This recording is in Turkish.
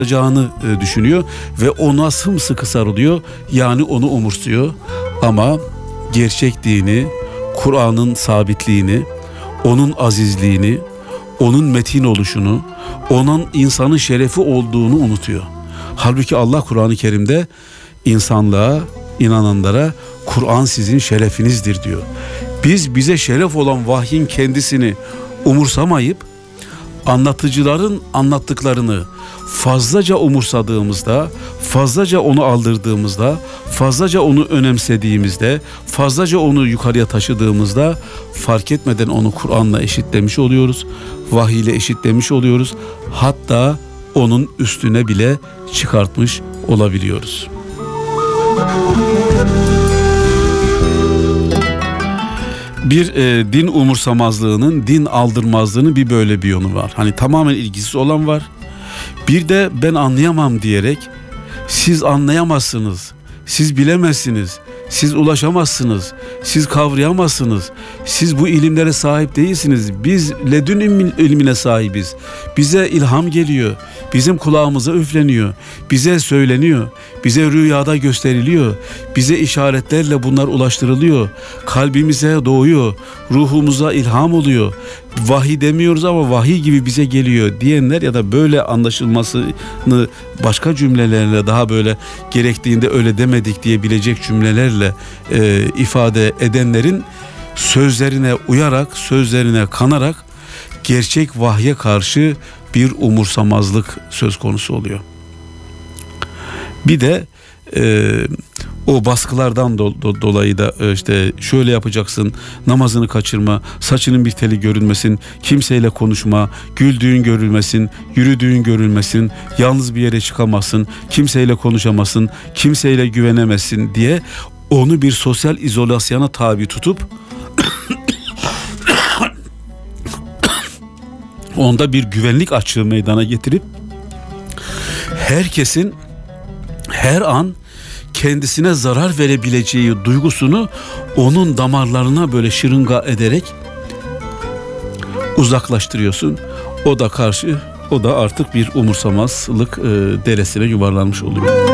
düşünüyor ve ona sımsıkı sarılıyor. Yani onu umursuyor. Ama gerçek dini, Kur'an'ın sabitliğini, onun azizliğini, onun metin oluşunu, onun insanın şerefi olduğunu unutuyor. Halbuki Allah Kur'an-ı Kerim'de insanlığa, inananlara Kur'an sizin şerefinizdir diyor. Biz bize şeref olan vahyin kendisini umursamayıp anlatıcıların anlattıklarını fazlaca umursadığımızda, fazlaca onu aldırdığımızda, fazlaca onu önemsediğimizde, fazlaca onu yukarıya taşıdığımızda fark etmeden onu Kur'an'la eşitlemiş oluyoruz, vahiy ile eşitlemiş oluyoruz. Hatta onun üstüne bile çıkartmış olabiliyoruz. Bir din umursamazlığının, din aldırmazlığının bir böyle bir yönü var. Hani tamamen ilgisiz olan var. Bir de ben anlayamam diyerek siz anlayamazsınız, siz bilemezsiniz, siz ulaşamazsınız, siz kavrayamazsınız, siz bu ilimlere sahip değilsiniz. Biz ledün ilmine sahibiz. Bize ilham geliyor, bizim kulağımıza üfleniyor, bize söyleniyor, bize rüyada gösteriliyor, bize işaretlerle bunlar ulaştırılıyor, kalbimize doğuyor, ruhumuza ilham oluyor. Vahiy demiyoruz ama vahiy gibi bize geliyor diyenler ya da böyle anlaşılmasını başka cümlelerle daha böyle gerektiğinde öyle demedik diyebilecek cümlelerle ifade edenlerin sözlerine uyarak, sözlerine kanarak gerçek vahye karşı bir umursamazlık söz konusu oluyor. Bir de o baskılardan dolayı da işte şöyle yapacaksın, namazını kaçırma, saçının bir teli görünmesin, kimseyle konuşma, güldüğün görülmesin, yürüdüğün görülmesin, yalnız bir yere çıkamazsın, kimseyle konuşamazsın, kimseyle güvenemezsin diye onu bir sosyal izolasyona tabi tutup onda bir güvenlik açığı meydana getirip herkesin her an kendisine zarar verebileceği duygusunu onun damarlarına böyle şırınga ederek uzaklaştırıyorsun. O da artık bir umursamazlık deresine yuvarlanmış oluyor.